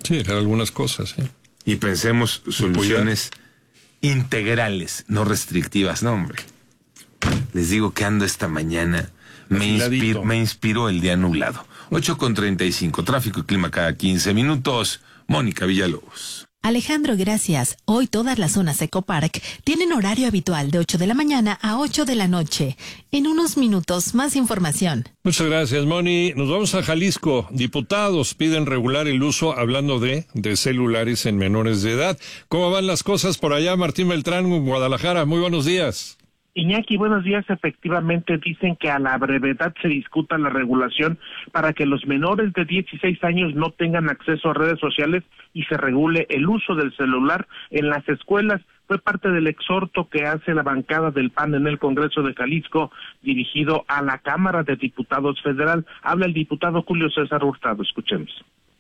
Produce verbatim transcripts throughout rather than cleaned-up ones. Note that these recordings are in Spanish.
Sí, algunas cosas, sí. Y pensemos soluciones integrales, no restrictivas. No, hombre. Les digo que ando esta mañana, me, inspir, me inspiró el día nublado. ocho con treinta y cinco, tráfico y clima cada quince minutos. Mónica Villalobos. Alejandro, gracias. Hoy todas las zonas Ecopark tienen horario habitual de ocho de la mañana a ocho de la noche. En unos minutos, más información. Muchas gracias, Moni. Nos vamos a Jalisco. Diputados piden regular el uso, hablando de, de celulares en menores de edad. ¿Cómo van las cosas por allá, Martín Beltrán, Guadalajara? Muy buenos días. Iñaki, buenos días. Efectivamente, dicen que a la brevedad se discuta la regulación para que los menores de dieciséis años no tengan acceso a redes sociales y se regule el uso del celular en las escuelas. Fue parte del exhorto que hace la bancada del P A N en el Congreso de Jalisco, dirigido a la Cámara de Diputados Federal. Habla el diputado Julio César Hurtado. Escuchemos.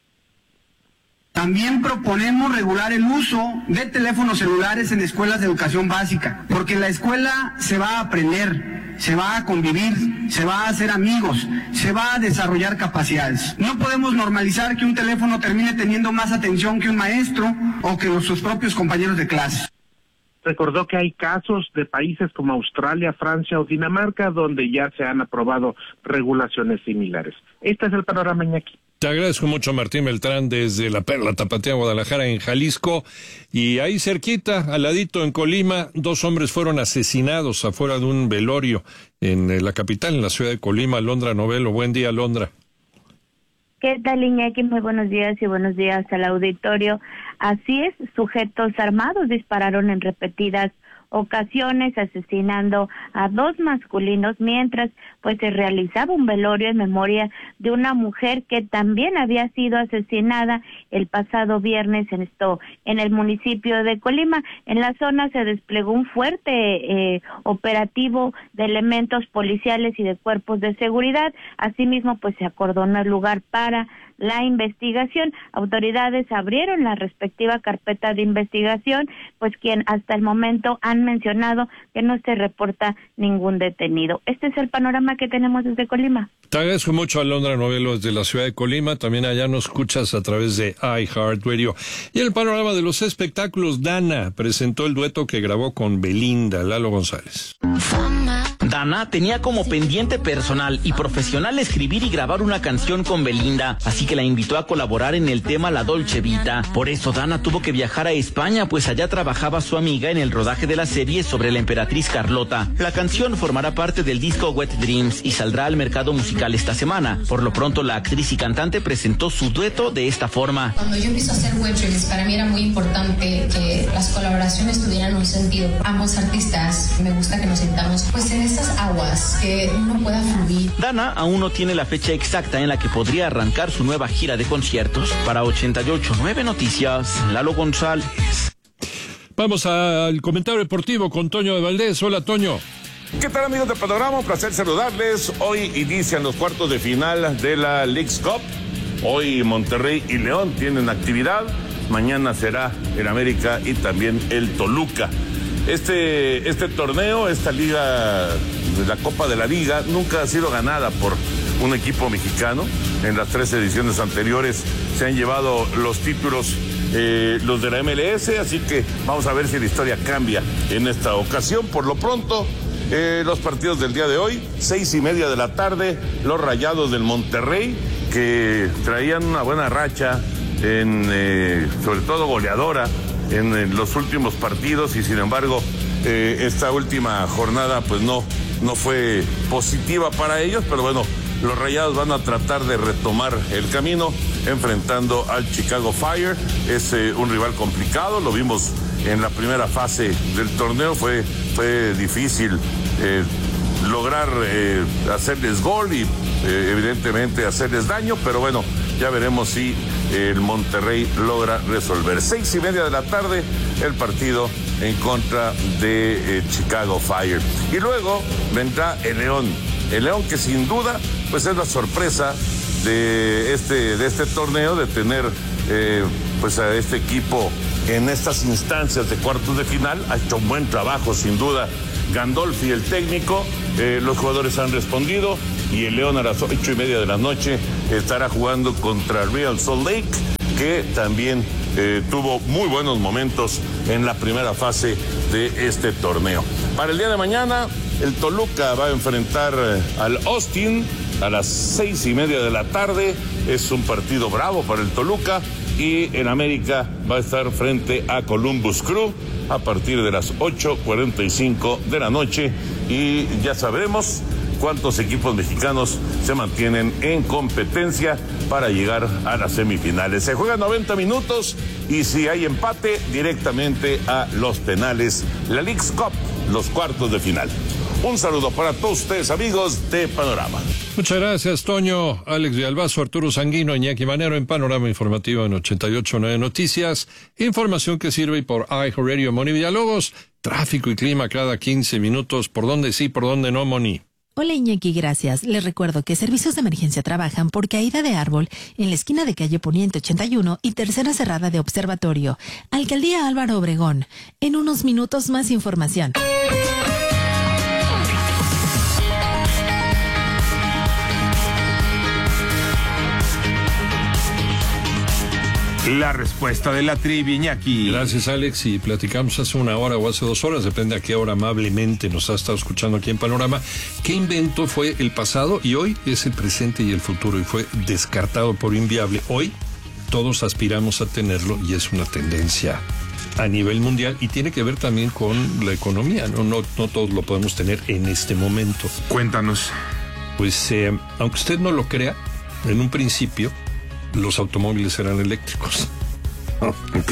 También proponemos regular el uso de teléfonos celulares en escuelas de educación básica, porque en la escuela se va a aprender, se va a convivir, se va a hacer amigos, se va a desarrollar capacidades. No podemos normalizar que un teléfono termine teniendo más atención que un maestro o que sus propios compañeros de clase. Recordó que hay casos de países como Australia, Francia o Dinamarca donde ya se han aprobado regulaciones similares. Este es el panorama, Iñaki. Te agradezco mucho, Martín Beltrán, desde la Perla Tapatía, Guadalajara, en Jalisco. Y ahí cerquita, al ladito, en Colima, dos hombres fueron asesinados afuera de un velorio en la capital, en la ciudad de Colima. Alondra Novelo, buen día, Alondra. ¿Qué tal, Iñaki? Muy buenos días y buenos días al auditorio. Así es, sujetos armados dispararon en repetidas ocasiones asesinando a dos masculinos mientras pues se realizaba un velorio en memoria de una mujer que también había sido asesinada el pasado viernes en esto en el municipio de Colima. En la zona se desplegó un fuerte eh, operativo de elementos policiales y de cuerpos de seguridad. Asimismo, pues se acordonó el lugar para la investigación. Autoridades abrieron la respectiva carpeta de investigación, pues quien hasta el momento han mencionado que no se reporta ningún detenido. Este es el panorama que tenemos desde Colima. Te agradezco mucho, Alondra Novelo, desde la ciudad de Colima. También allá nos escuchas a través de iHeartRadio. Y el panorama de los espectáculos, Dana presentó el dueto que grabó con Belinda. Lalo González. Dana tenía como pendiente personal y profesional escribir y grabar una canción con Belinda, así que la invitó a colaborar en el tema La Dolce Vita. Por eso Dana tuvo que viajar a España, pues allá trabajaba su amiga en el rodaje de la serie sobre la emperatriz Carlota. La canción formará parte del disco Wet Dreams y saldrá al mercado musical esta semana. Por lo pronto, la actriz y cantante presentó su dueto de esta forma. Cuando yo empiezo a hacer Wet Dreams, para mí era muy importante que las colaboraciones tuvieran un sentido. Ambos artistas, me gusta que nos sintamos pues en esas aguas, que uno pueda fluir. Dana aún no tiene la fecha exacta en la que podría arrancar su nueva gira de conciertos. Para ochenta y ocho punto nueve Noticias, Lalo González. Vamos al comentario deportivo con Toño de Valdés. Hola, Toño. ¿Qué tal, amigos de Panorama? Un placer saludarles. Hoy inician los cuartos de final de la Leagues Cup. Hoy Monterrey y León tienen actividad. Mañana será el América y también el Toluca. Este, este torneo, esta liga, la Copa de la Liga, nunca ha sido ganada por un equipo mexicano. En las tres ediciones anteriores se han llevado los títulos eh, los de la M L S, así que vamos a ver si la historia cambia en esta ocasión. Por lo pronto, eh, los partidos del día de hoy, seis y media de la tarde, los Rayados del Monterrey, que traían una buena racha, en, eh, sobre todo goleadora, en, en los últimos partidos, y sin embargo, eh, esta última jornada pues no, no fue positiva para ellos, pero bueno, los Rayados van a tratar de retomar el camino enfrentando al Chicago Fire. Es eh, un rival complicado, lo vimos en la primera fase del torneo, fue, fue difícil eh, lograr eh, hacerles gol y eh, evidentemente hacerles daño, pero bueno, ya veremos si eh, el Monterrey logra resolver. Seis y media de la tarde, el partido en contra de eh, Chicago Fire. Y luego vendrá el León. El León que sin duda pues es la sorpresa de este, de este torneo, de tener eh, pues a este equipo en estas instancias de cuartos de final. Ha hecho un buen trabajo sin duda Gandolfi, el técnico. Eh, los jugadores han respondido y el León a las ocho y media de la noche estará jugando contra Real Salt Lake. que también eh, tuvo muy buenos momentos en la primera fase de este torneo. Para el día de mañana, el Toluca va a enfrentar eh, al Austin a las seis y media de la tarde. Es un partido bravo para el Toluca. Y en América va a estar frente a Columbus Crew a partir de las ocho cuarenta y cinco de la noche. Y ya sabremos cuántos equipos mexicanos se mantienen en competencia para llegar a las semifinales. Se juegan noventa minutos y si hay empate, directamente a los penales. La Leagues Cup, los cuartos de final. Un saludo para todos ustedes, amigos de Panorama. Muchas gracias, Toño, Alex Villalbazo, Arturo Sanguino, Iñaki Manero en Panorama Informativo en ochenta y ocho punto nueve Noticias. Información que sirve por iHeartRadio. Moni Villalobos, tráfico y clima cada quince minutos. ¿Por dónde sí, por dónde no, Moni? Hola Iñaki, gracias. Les recuerdo que servicios de emergencia trabajan por caída de árbol en la esquina de calle Poniente ochenta y uno y tercera cerrada de Observatorio. Alcaldía Álvaro Obregón. En unos minutos más información. La respuesta de la trivia, Iñaki. Gracias, Alex. Y platicamos hace una hora o hace dos horas, depende a qué hora amablemente nos ha estado escuchando aquí en Panorama, qué invento fue el pasado y hoy es el presente y el futuro y fue descartado por inviable. Hoy todos aspiramos a tenerlo y es una tendencia a nivel mundial y tiene que ver también con la economía. No, no, no todos lo podemos tener en este momento. Cuéntanos. Pues, eh, aunque usted no lo crea, en un principio los automóviles eran eléctricos. Ok.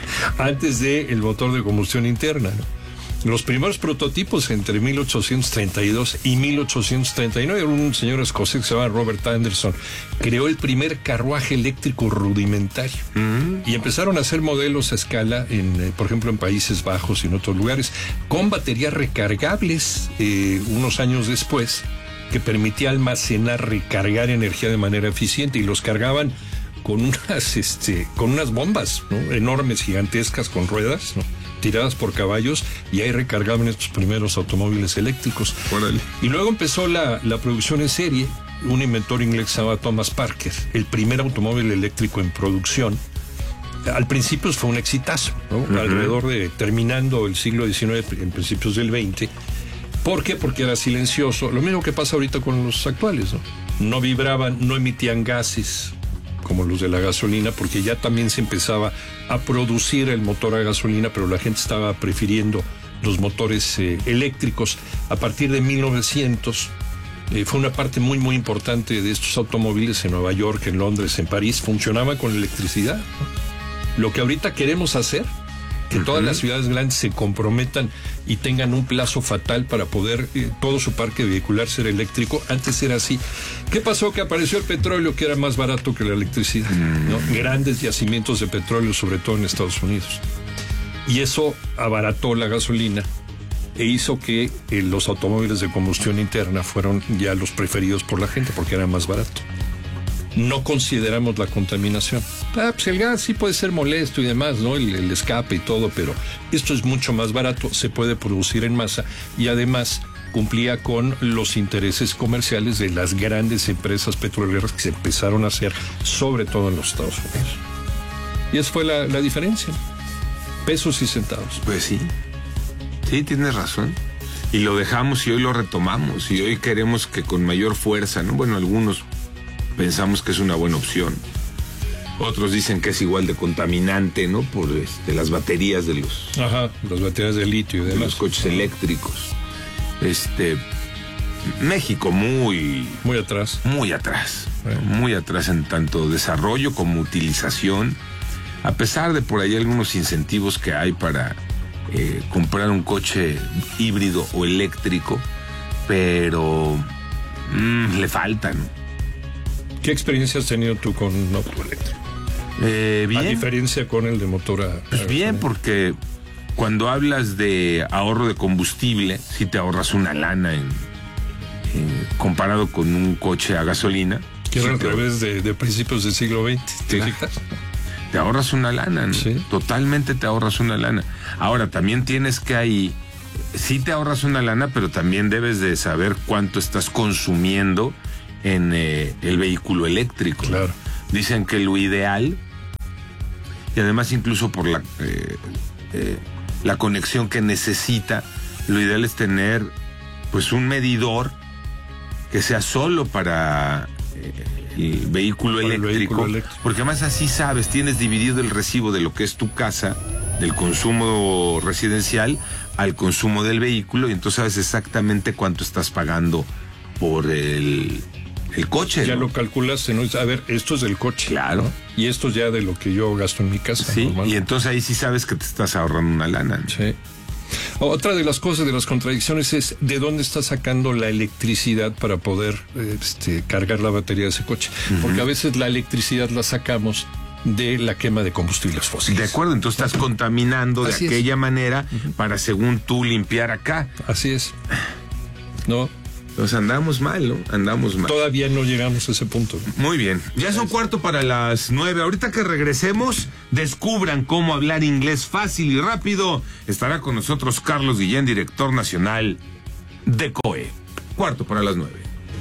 Antes del motor de combustión interna, ¿no? Los primeros prototipos entre mil ochocientos treinta y dos y mil ochocientos treinta y nueve, un señor escocés que se llama Robert Anderson, creó el primer carruaje eléctrico rudimentario. Mm. Y empezaron a hacer modelos a escala, en, por ejemplo, en Países Bajos y en otros lugares, con baterías recargables eh, unos años después, que permitía almacenar, recargar energía de manera eficiente y los cargaban con unas, este, con unas bombas, ¿no? Enormes, gigantescas, con ruedas, ¿no? Tiradas por caballos y ahí recargaban estos primeros automóviles eléctricos. Órale. Y luego empezó la, la producción en serie. Un inventor inglés que se llama Thomas Parker, el primer automóvil eléctrico en producción. Al principio fue un exitazo, ¿no? Uh-huh. Alrededor de, terminando el siglo diecinueve, en principios del veinte. ¿Por qué? Porque era silencioso. Lo mismo que pasa ahorita con los actuales, ¿no? No vibraban, no emitían gases como los de la gasolina, porque ya también se empezaba a producir el motor a gasolina, pero la gente estaba prefiriendo los motores eh, eléctricos. A partir de mil novecientos, eh, fue una parte muy, muy importante de estos automóviles en Nueva York, en Londres, en París, funcionaba con electricidad, ¿no? Lo que ahorita queremos hacer, que todas las ciudades grandes se comprometan y tengan un plazo fatal para poder eh, todo su parque vehicular ser eléctrico. Antes era así. ¿Qué pasó? Que apareció el petróleo, que era más barato que la electricidad, ¿no? Grandes yacimientos de petróleo, sobre todo en Estados Unidos. Y eso abarató la gasolina e hizo que eh, los automóviles de combustión interna fueron ya los preferidos por la gente porque era más barato. No consideramos la contaminación. Ah, pues el gas sí puede ser molesto y demás, ¿no? El, el escape y todo, pero esto es mucho más barato, se puede producir en masa y además cumplía con los intereses comerciales de las grandes empresas petroleras que se empezaron a hacer, sobre todo en los Estados Unidos. Y esa fue la, la diferencia. Pesos y centavos. Pues sí. Sí, tienes razón. Y lo dejamos y hoy lo retomamos y hoy queremos que con mayor fuerza, ¿no? Bueno, algunos pensamos que es una buena opción. Otros dicen que es igual de contaminante, ¿no? Por este, las baterías de los... Ajá, las baterías de litio y demás. De los coches eléctricos. Este... México muy... Muy atrás. Muy atrás. Bueno. Muy atrás en tanto desarrollo como utilización. A pesar de por ahí algunos incentivos que hay para eh, comprar un coche híbrido o eléctrico, pero mmm, le faltan. ¿Qué experiencia has tenido tú con un auto eléctrico? Eh, bien. A diferencia con el de motor a... Pues bien, porque cuando hablas de ahorro de combustible, si te ahorras una lana en, en, comparado con un coche a gasolina. Que era si al través de, de principios del siglo veinte. ¿Te claro. fijas? Te ahorras una lana, ¿no? Sí. Totalmente te ahorras una lana. Ahora, también tienes que ahí... Sí te ahorras una lana, pero también debes de saber cuánto estás consumiendo en eh, el vehículo eléctrico. Claro. Dicen que lo ideal y además incluso por la, eh, eh, la conexión que necesita, lo ideal es tener pues un medidor que sea solo para eh, el, vehículo, para eléctrico, el vehículo eléctrico, porque además así sabes, tienes dividido el recibo de lo que es tu casa, del consumo residencial al consumo del vehículo, y entonces sabes exactamente cuánto estás pagando por el, el coche. Ya ¿no? lo calculaste, ¿no? A ver, esto es del coche. Claro. ¿no? Y esto es ya de lo que yo gasto en mi casa. Sí, normal. Y entonces ahí sí sabes que te estás ahorrando una lana, ¿no? Sí. Otra de las cosas, de las contradicciones, es de dónde está sacando la electricidad para poder este, cargar la batería de ese coche. Uh-huh. Porque a veces la electricidad la sacamos de la quema de combustibles fósiles. De acuerdo, entonces estás contaminando de Así aquella es. manera uh-huh. para, según tú, limpiar acá. Así es. No. Entonces andamos mal, ¿no? Andamos mal. Todavía no llegamos a ese punto. Muy bien. Ya son cuarto para las nueve. Ahorita que regresemos, descubran cómo hablar inglés fácil y rápido. Estará con nosotros Carlos Guillén, director nacional de C O E. Cuarto para las nueve.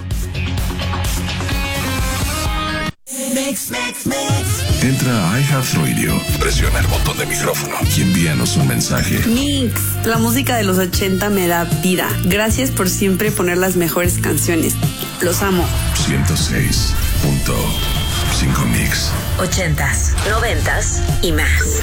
Mix, mix, mix. Entra a iHeartRadio, presiona el botón de micrófono y envíanos un mensaje. Mix, la música de los ochenta me da vida. Gracias por siempre poner las mejores canciones. Los amo. ciento seis punto cinco Mix. Ochentas, noventas y más.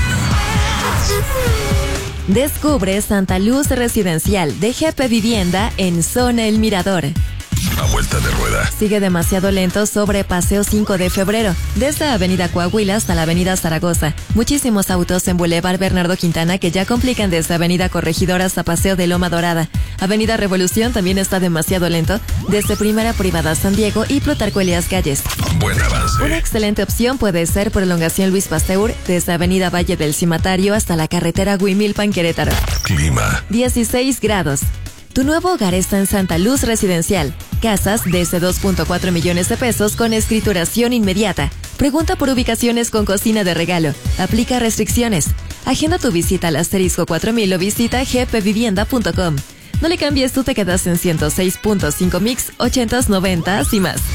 Descubre Santa Luz Residencial de G P Vivienda en Zona El Mirador. A vuelta de rueda. Sigue demasiado lento sobre Paseo cinco de febrero, desde Avenida Coahuila hasta la Avenida Zaragoza. Muchísimos autos en Boulevard Bernardo Quintana que ya complican desde Avenida Corregidora hasta Paseo de Loma Dorada. Avenida Revolución también está demasiado lento, desde Primera Privada San Diego y Plutarco Elías Calles. Buen avance. Una excelente opción puede ser prolongación Luis Pasteur, desde Avenida Valle del Cimatario hasta la carretera Huimilpan Querétaro. Clima. dieciséis grados. Tu nuevo hogar está en Santa Luz Residencial. Casas desde dos punto cuatro millones de pesos con escrituración inmediata. Pregunta por ubicaciones con cocina de regalo. Aplica restricciones. Agenda tu visita al asterisco cuatro mil o visita g p vivienda punto com. No le cambies, tú te quedas en ciento seis punto cinco Mix, ochentas, noventas y más.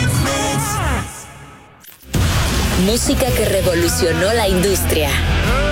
Música que revolucionó la industria.